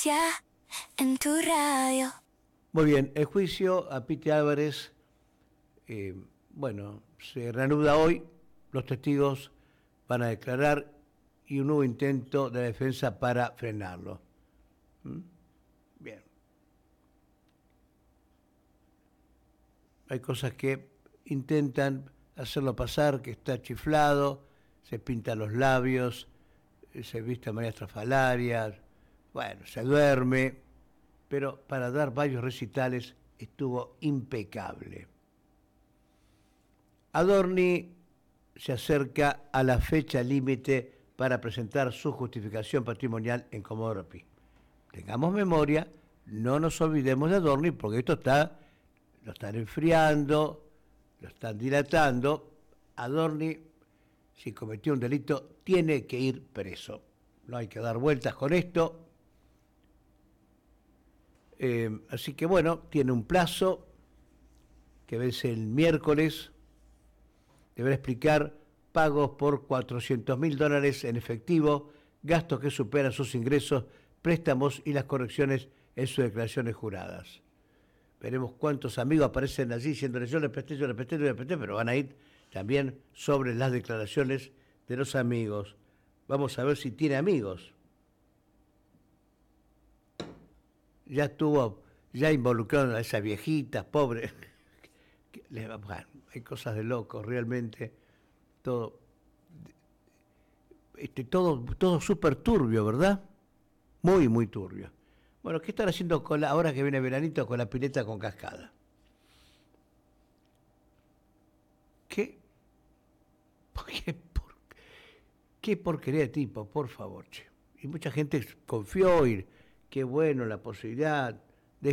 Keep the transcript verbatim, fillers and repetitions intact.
Noticia en tu radio. Muy bien, el juicio a Piti Álvarez, eh, bueno, se reanuda hoy, los testigos van a declarar y un nuevo intento de defensa para frenarlo. ¿Mm? Bien. Hay cosas que intentan hacerlo pasar, que está chiflado, se pinta los labios, se viste de manera estrafalaria, bueno, se duerme, pero para dar varios recitales estuvo impecable. Adorni se acerca a la fecha límite para presentar su justificación patrimonial en Comodoro Pi. Tengamos memoria, no nos olvidemos de Adorni, porque esto está, lo están enfriando, lo están dilatando. Adorni, si cometió un delito, tiene que ir preso. No hay que dar vueltas con esto. Eh, así que bueno, tiene un plazo que vence el miércoles. Deberá explicar pagos por cuatrocientos mil dólares en efectivo, gastos que superan sus ingresos, préstamos y las correcciones en sus declaraciones juradas. Veremos cuántos amigos aparecen allí diciéndole yo le presté, yo le presté, yo le presté, pero van a ir también sobre las declaraciones de los amigos. Vamos a ver si tiene amigos. Ya estuvo, ya involucrado a esa viejita, pobre. Bueno, hay cosas de locos, realmente. Todo, este, todo, todo súper turbio, ¿verdad? Muy, muy turbio. Bueno, ¿qué están haciendo con la, ahora que viene veranito con la pileta con cascada? ¿Qué? ¿Qué, por, qué porquería de tipo, por favor, che. Y mucha gente confió y qué bueno la posibilidad.